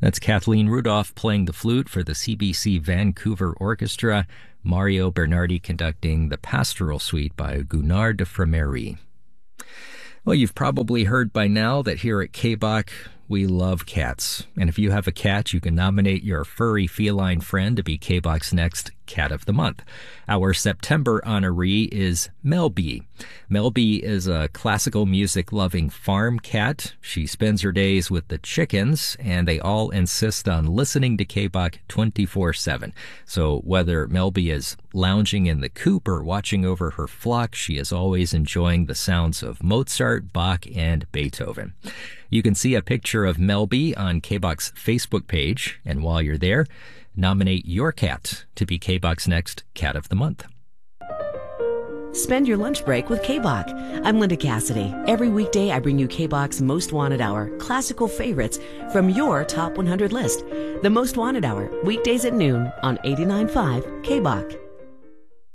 That's Kathleen Rudolph playing the flute for the CBC Vancouver Orchestra, Mario Bernardi conducting the Pastoral Suite by Gunnar de Framery. Well, you've probably heard by now that here at KBOC, we love cats. And if you have a cat, you can nominate your furry feline friend to be KBOC's next Cat of the Month. Our September honoree is Melby. Melby is a classical music-loving farm cat. She spends her days with the chickens, and they all insist on listening to KBOC 24/7. So whether Melby is lounging in the coop or watching over her flock, she is always enjoying the sounds of Mozart, Bach, and Beethoven. You can see a picture of Melby on KBOC's Facebook page, and while you're there, nominate your cat to be KBOC's next Cat of the Month. Spend your lunch break with KBOC. I'm Linda Cassidy. Every weekday, I bring you KBOC's Most Wanted Hour, classical favorites from your Top 100 list. The Most Wanted Hour, weekdays at noon on 89.5 KBOC.